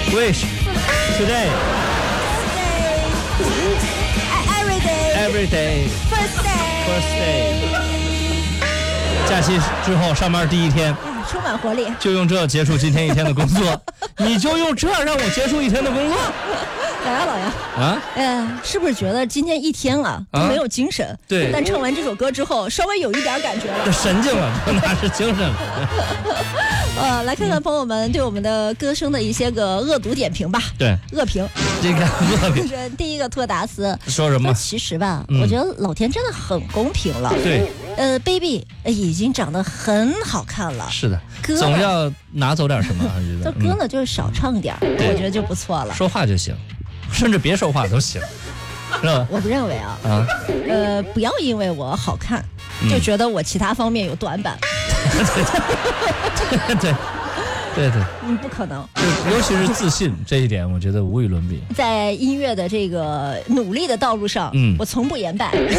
Wish today, every day, first day。假期之后上班第一天， 充满活力， 就用这结束今天一天的工作。你就用这让我结束一天的工作？ 老杨啊，是不是觉得今天一天都没有精神？ 对。 但唱完这首歌之后，稍微有一点感觉了。 这神经了，这哪是精神？ 来看看朋友们对我们的歌声的一些个恶毒点评吧。 对， 恶评。 这个恶评。 第一个托达斯说什么？ 其实吧，我觉得老天真的很公平了。 对。 baby 已经长得很好看了。 是的。总要拿走点什么？ 这歌呢，就是少唱点，我觉得就不错了。 说话就行，甚至别说话都行，是吧？ 我不认为不要因为我好看，就觉得我其他方面有短板。 对， 不可能。 尤其是自信这一点，我觉得无与伦比。 在音乐的这个努力的道路上，我从不言败。